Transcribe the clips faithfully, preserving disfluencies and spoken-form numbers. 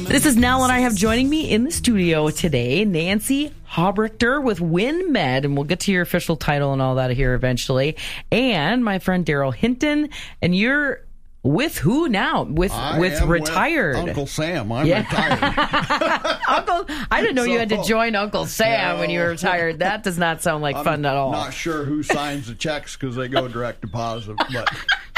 This is Nell, and I have joining me in the studio today Nancy Haubrichter with WinMed, and we'll get to your official title and all that here eventually, and my friend Daryl Hinton, and you're with who now? With I with am retired with Uncle Sam. I'm yeah. retired. Uncle, I didn't know so, you had to join Uncle Sam no. when you were retired. That does not sound like I'm fun at all. Not sure who signs the checks because they go direct deposit, but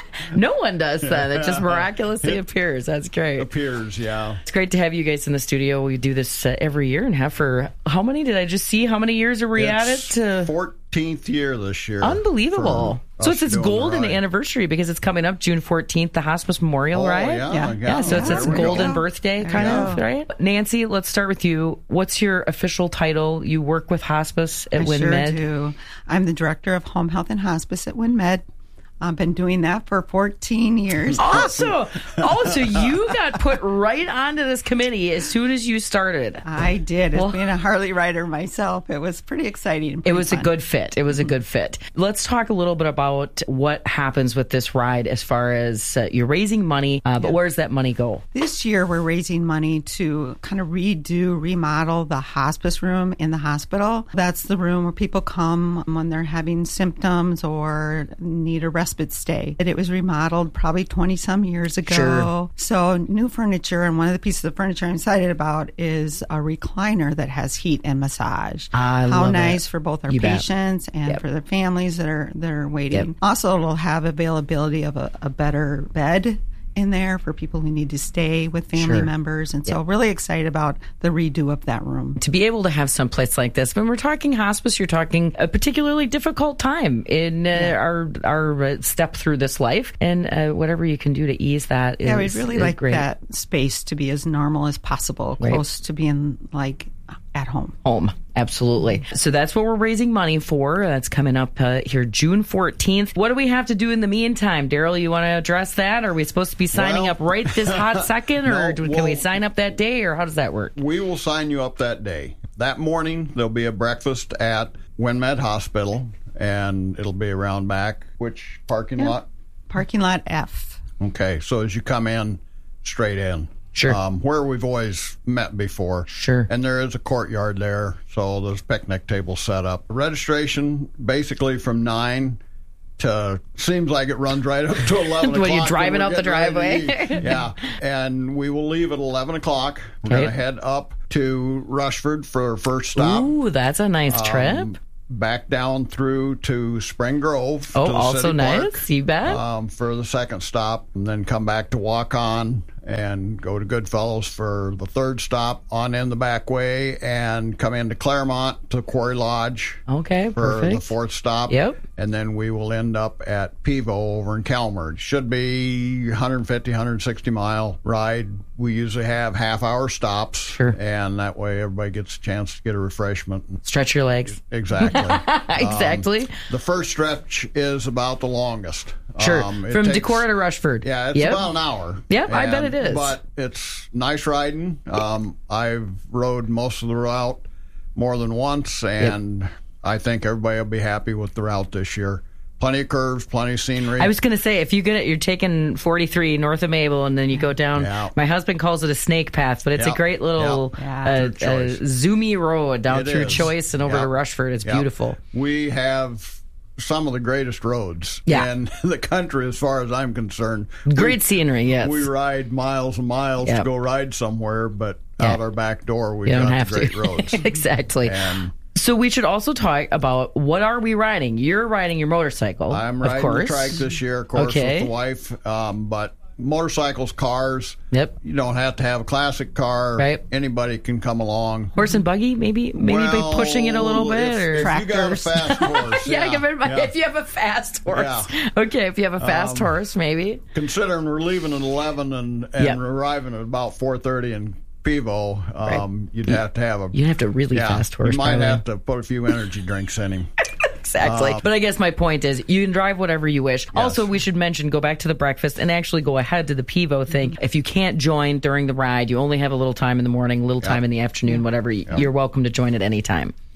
no one does that. It just miraculously it appears. That's great. Appears, yeah. It's great to have you guys in the studio. We do this uh, every year and have for how many? Did I just see how many years are we it's at it? To fourteenth year this year. Unbelievable. So it's its golden anniversary because it's coming up June fourteenth, the Hospice Memorial, oh, right? Yeah, yeah. yeah. So it's its golden go. birthday, kind yeah. of, right? Nancy, let's start with you. What's your official title? You work with hospice at I WinMed. Sure do. I'm the director of home health and hospice at WinMed. I've been doing that for fourteen years. Also, also, you got put right onto this committee as soon as you started. I did. As Well, being a Harley rider myself, it was pretty exciting. And It pretty was fun. a good fit. It was a good fit. Let's talk a little bit about what happens with this ride as far as uh, you're raising money, uh, but Yep. where does that money go? This year, we're raising money to kind of redo, remodel the hospice room in the hospital. That's the room where people come when they're having symptoms or need a respite stay. It was remodeled probably twenty-some years ago. Sure. So new furniture, and one of the pieces of furniture I'm excited about is a recliner that has heat and massage. I How love nice it. for both our You bet. patients and Yep. for their families that are that are waiting. Yep. Also, it'll have availability of a, a better bed in there for people who need to stay with family Sure. members. And so really excited about the redo of that room. To be able to have some place like this, when we're talking hospice, you're talking a particularly difficult time in uh, Yeah. our our uh, step through this life, and uh, whatever you can do to ease that is, Yeah, we'd really is like great. that space to be as normal as possible, Right. close to being like at home. Home. Absolutely. So that's what we're raising money for. That's coming up uh, here June fourteenth. What do we have to do in the meantime? Daryl, you want to address that? Are we supposed to be signing Well, up right this hot second, or no, do, can well, we sign up that day, or how does that work? We will sign you up that day. That morning, there'll be a breakfast at WinMed Hospital, and it'll be around back. Which parking Yeah. lot? Parking lot F. Okay, so as you come in, straight in. Sure. Um, where we've always met before. Sure. And there is a courtyard there, so there's picnic tables set up. Registration basically from nine to, seems like it runs right up to eleven o'clock. When you're driving we're up the getting ready driveway. to eat. Yeah. And we will leave at eleven o'clock. We're Okay. going to head up to Rushford for our first stop. Ooh, that's a nice trip. Um, back down through to Spring Grove. Oh, to the also city nice. park, You bet. Um, for the second stop, and then come back to Walk On and go to Goodfellows for the third stop, on in the back way, and come into Claremont to Quarry Lodge Okay, for perfect. the fourth stop. Yep. And then we will end up at Pivo over in Calmer. It should be one fifty, one sixty mile ride. We usually have half hour stops. Sure. And that way everybody gets a chance to get a refreshment. Stretch your legs. Exactly. Exactly. Um, the first stretch is about the longest. Sure. Um, it From takes- Decorah to Rushford. Yeah, it's Yep. about an hour. Yep, I bet And- it is. But it's nice riding. Um, I've rode most of the route more than once, and I think everybody will be happy with the route this year. Plenty of curves, plenty of scenery. I was going to say, if you get it, you're taking forty-three north of Mabel, and then you go down. Yeah. My husband calls it a snake path, but it's Yeah. a great little Yeah. uh, Through Choice. uh, zoomy road down It through is. Choice and over Yeah. to Rushford. It's Yeah. beautiful. We have some of the greatest roads Yeah. in the country, as far as I'm concerned. Great we, scenery, yes. We ride miles and miles Yeah. to go ride somewhere, but Yeah. out our back door, we've You don't got have the great to. roads. Exactly. And So we should also talk about what are we riding? You're riding your motorcycle, I'm of riding course. the trike this year, of course, Okay. with the wife. Um, but motorcycles, cars, Yep. you don't have to have a classic car. Right. Anybody can come along. Horse and buggy, maybe, maybe Well, by pushing it a little bit, if, or if you got a Tractors. fast horse, yeah, yeah, give it- yeah. if you have a fast horse. Yeah. Okay, if you have a fast Um, horse, maybe. Considering we're leaving at eleven and, and Yep. arriving at about four thirty in Pivo, um, you'd have to have a You'd have to really yeah, fast horse. You might probably. have to put a few energy drinks in him. Exactly. Uh, but I guess my point is you can drive whatever you wish. Also, we should mention, go back to the breakfast and actually go ahead to the Pivo thing. If you can't join during the ride, you only have a little time in the morning, a little time in the afternoon, whatever, you're welcome to join at any time.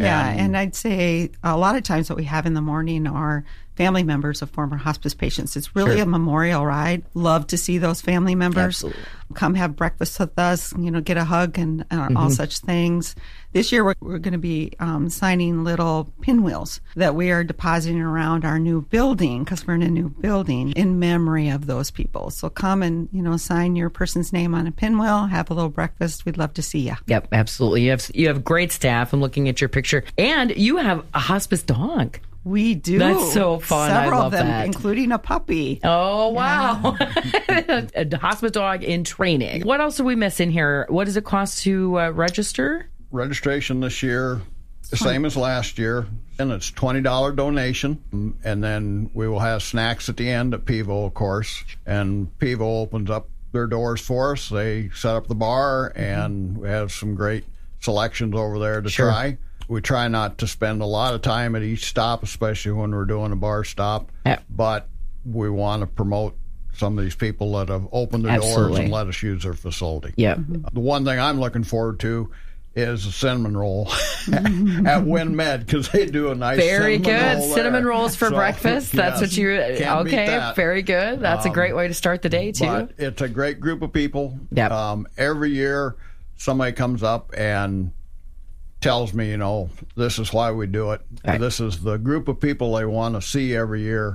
Yeah, And- and I'd say a lot of times what we have in the morning are family members of former hospice patients. It's really Sure. a memorial ride. Love to see those family members Absolutely. come have breakfast with us, you know, get a hug and uh, Mm-hmm. all such things. This year we're, we're going to be um, signing little pinwheels that we are depositing around our new building because we're in a new building in memory of those people. So come and, you know, sign your person's name on a pinwheel, have a little breakfast. We'd love to see you. Yep, absolutely. You have you have great staff. I'm looking at your picture, and you have a hospice dog. We do. That's so fun. I Several love of them, that. including a puppy. Oh, wow. A hospice dog in training. What else are we missing here? What does it cost to uh, register? Registration this year, the same as last year, and it's twenty dollars donation. And then we will have snacks at the end at Pivo, of course. And Pivo opens up their doors for us. They set up the bar, and we have some great selections over there to Sure. try. We try not to spend a lot of time at each stop, especially when we're doing a bar stop. Yeah. But we want to promote some of these people that have opened their doors Absolutely. and let us use their facility. Yep. The one thing I'm looking forward to is a cinnamon roll at WinMed because they do a nice Very cinnamon good. roll there. Cinnamon rolls for So, breakfast. That's yes, what you. can't beat Okay. that. Very good. That's a great way to start the day too. But it's a great group of people. Yep. Um, every year, somebody comes up and tells me, you know, this is why we do it. Right. This is the group of people they want to see every year,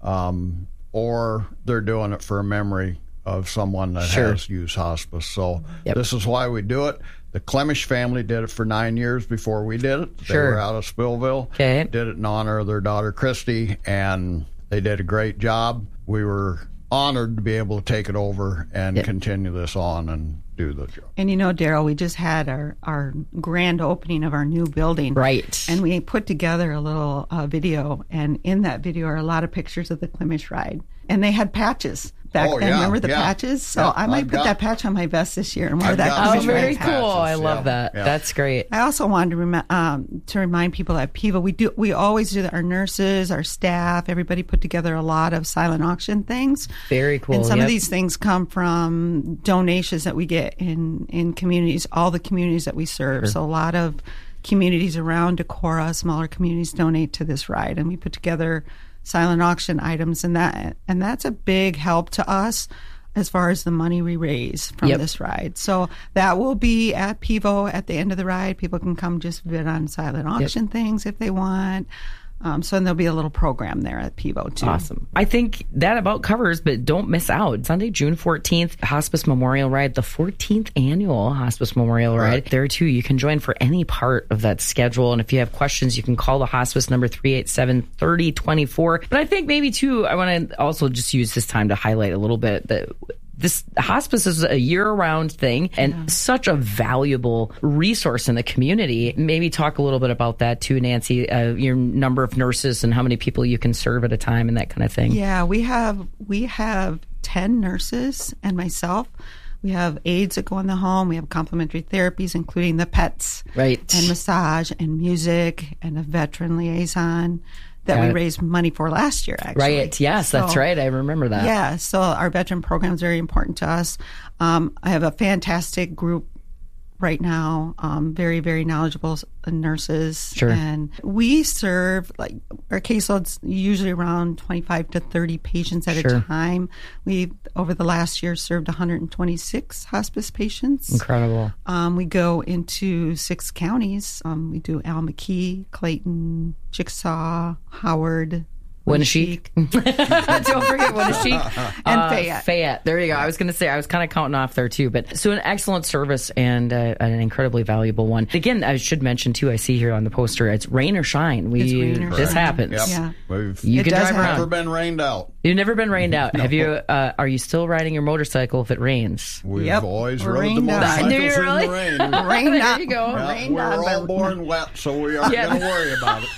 um, or they're doing it for a memory of someone that Sure. has used hospice. So Yep. this is why we do it. The Clemish family did it for nine years before we did it. They Sure. were out of Spillville. Okay. Did it in honor of their daughter, Christy, and they did a great job. We were honored to be able to take it over and Yep. continue this on and do the job. And you know, Daryl, we just had our, our grand opening of our new building. Right. And we put together a little uh, video, and in that video are a lot of pictures of the Clemish ride. And they had patches back Oh, then. yeah, Remember the yeah. patches? So Yeah, I might I've put got- that patch on my vest this year and wear I've that got Oh, Clemish some very ride patch. cool. I patches, love yeah. that. Yeah. That's great. I also wanted to rem- um, to remind people at Pivo, we do we always do our nurses, our staff, everybody put together a lot of silent auction things. Very cool. And some Yep. of these things come from donations that we get in, in communities, all the communities that we serve. So a lot of communities around Decorah, smaller communities, donate to this ride, and we put together silent auction items, and that and that's a big help to us as far as the money we raise from Yep. this ride. So that will be at Pivo at the end of the ride. People can come just bid on silent auction things if they want. Um, so and there'll be a little program there at Pivo too. Awesome. I think that about covers, but don't miss out. Sunday, June fourteenth, Hospice Memorial Ride, the fourteenth annual Hospice Memorial Ride. Right. There too, you can join for any part of that schedule. And if you have questions, you can call the hospice number three eight seven, three oh two four. But I think maybe too, I want to also just use this time to highlight a little bit that this hospice is a year-round thing and such a valuable resource in the community. Maybe talk a little bit about that too, Nancy, uh, your number of nurses and how many people you can serve at a time and that kind of thing. Yeah, we have we have ten nurses and myself. We have aides that go in the home. We have complementary therapies, including the pets, Right. and massage and music and a veteran liaison that Got we it. raised money for last year. Actually, Right. Yes, that's So- right. I remember that. Yeah, so our veteran program is very important to us. Um, I have a fantastic group right now, um, very, very knowledgeable s- nurses. Sure. And we serve, like, our caseload's usually around twenty-five to thirty patients at Sure. a time. We've, over the last year, served one hundred twenty-six hospice patients. Incredible. Um, we go into six counties. Um, we do Al-McKee, Clayton, Chickasaw, Howard, Winneshiek. Don't forget Winneshiek. And Uh, Fayette. Fayette. There you go. I was going to say, I was kind of counting off there too. But so an excellent service and uh, an incredibly valuable one. Again, I should mention too, I see here on the poster, it's rain or shine. We, It's rain or this shine. happens. Yep. Yeah. We've You It can does drive happen. never around. been rained out. You've never been rained out. Have you? Uh, are you still riding your motorcycle if it rains? We've Yep. always We're rode the rained out. motorcycles Do you in really? the rain. Rained There out. you go. Yeah, Rained we're on all by- born wet, so we aren't Yeah. going to worry about it.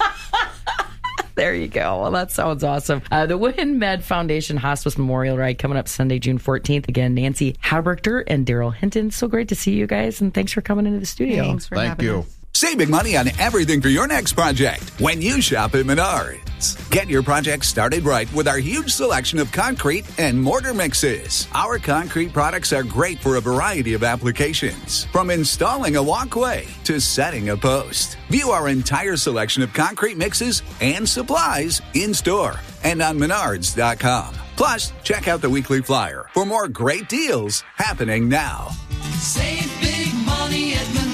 There you go. Well, that sounds awesome. Uh, the WinMed Foundation Hospice Memorial Ride coming up Sunday, June fourteenth. Again, Nancy Habrichter and Daryl Hinton. So great to see you guys, and thanks for coming into the studio. Thanks for Thank having you. us. Saving money on everything for your next project when you shop at Menards. Get your project started right with our huge selection of concrete and mortar mixes. Our concrete products are great for a variety of applications, from installing a walkway to setting a post. View our entire selection of concrete mixes and supplies in-store and on menards dot com. Plus, check out the weekly flyer for more great deals happening now. Save big money at Menards.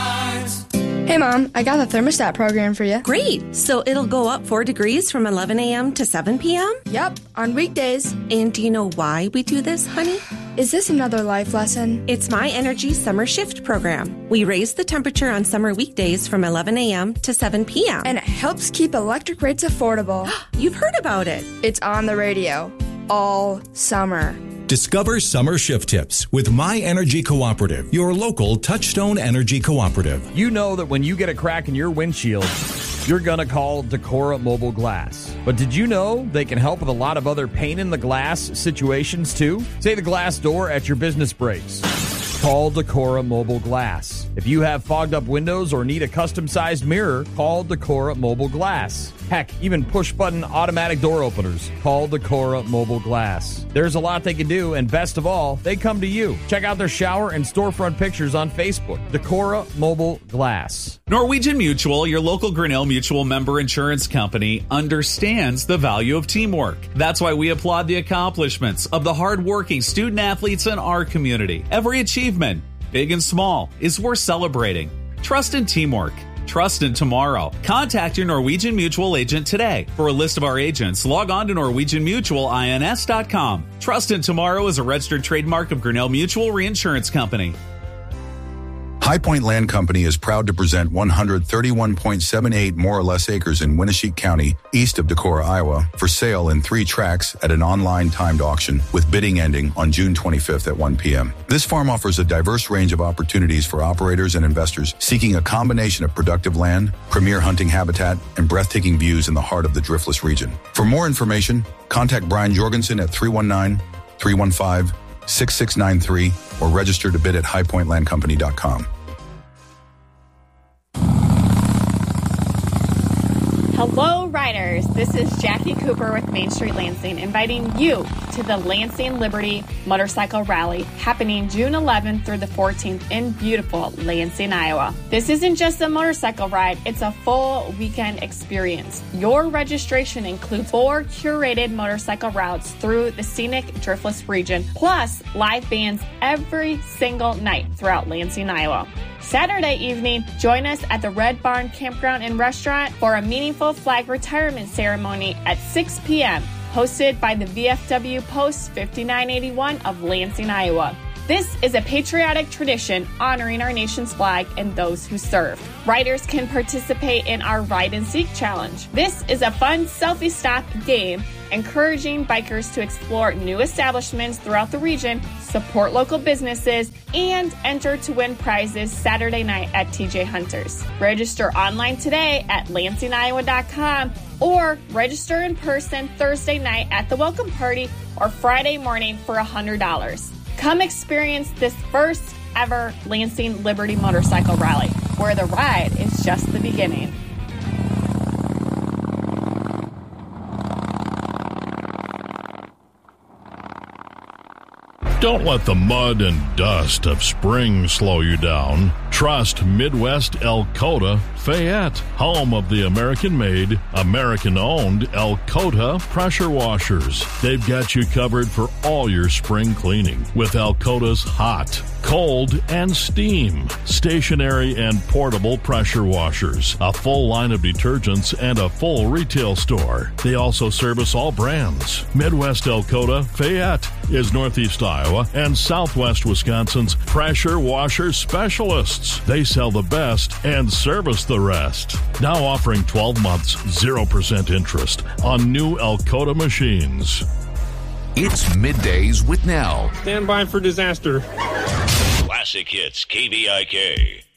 Hey, Mom, I got the thermostat program for you. Great. So it'll go up four degrees from eleven a.m. to seven p.m.? Yep, on weekdays. And do you know why we do this, honey? Is this another life lesson? It's My Energy Summer Shift program. We raise the temperature on summer weekdays from eleven a.m. to seven p.m. And it helps keep electric rates affordable. You've heard about it. It's on the radio all summer. Discover summer shift tips with My Energy Cooperative, your local Touchstone Energy Cooperative. You know that when you get a crack in your windshield, you're going to call Decora Mobile Glass. But did you know they can help with a lot of other pain in the glass situations too? Say the glass door at your business breaks. Call Decora Mobile Glass. If you have fogged up windows or need a custom-sized mirror, call Decora Mobile Glass. Heck, even push-button automatic door openers. Call Decora Mobile Glass. There's a lot they can do, and best of all, they come to you. Check out their shower and storefront pictures on Facebook. Decora Mobile Glass. Norwegian Mutual, your local Grinnell Mutual member insurance company, understands the value of teamwork. That's why we applaud the accomplishments of the hardworking student athletes in our community. Every achievement, big and small, is worth celebrating. Trust in teamwork. Trust in tomorrow. Contact your Norwegian Mutual agent today. For a list of our agents, log on to norwegian mutual ins dot com. Trust in tomorrow is a registered trademark of Grinnell Mutual Reinsurance Company. High Point Land Company is proud to present one hundred thirty-one point seven eight more or less acres in Winneshiek County, east of Decorah, Iowa, for sale in three tracts at an online timed auction with bidding ending on June twenty-fifth at one p.m. This farm offers a diverse range of opportunities for operators and investors seeking a combination of productive land, premier hunting habitat, and breathtaking views in the heart of the Driftless region. For more information, contact Brian Jorgensen at three one nine, three one five, six six nine three or register to bid at high point land company dot com. Hello, riders. This is Jackie Cooper with Main Street Lansing, inviting you to the Lansing Liberty Motorcycle Rally happening June eleventh through the fourteenth in beautiful Lansing, Iowa. This isn't just a motorcycle ride, it's a full weekend experience. Your registration includes four curated motorcycle routes through the scenic Driftless region, plus live bands every single night throughout Lansing, Iowa. Saturday evening, join us at the Red Barn Campground and Restaurant for a meaningful flag retirement ceremony at six p.m., hosted by the V F W Post fifty-nine eighty-one of Lansing, Iowa. This is a patriotic tradition honoring our nation's flag and those who serve. Riders can participate in our Ride and Seek Challenge. This is a fun selfie stop game encouraging bikers to explore new establishments throughout the region, support local businesses, and enter to win prizes Saturday night at T J Hunters. Register online today at lansing iowa dot com or register in person Thursday night at the welcome party or Friday morning for one hundred dollars. Come experience this first ever Lansing Liberty Motorcycle Rally, where the ride is just the beginning. Don't let the mud and dust of spring slow you down. Trust Midwest Elkota Fayette, home of the American-made, American-owned Elkota pressure washers. They've got you covered for all your spring cleaning with Elkota's hot, cold, and steam, stationary and portable pressure washers, a full line of detergents, and a full retail store. They also service all brands. Midwest Elkota Fayette is Northeast Iowa and Southwest Wisconsin's pressure washer specialists. They sell the best and service the rest. Now offering twelve months, zero percent interest on new Elkota machines. It's Middays with Nell. Stand by for disaster. Classic Hits K V I K.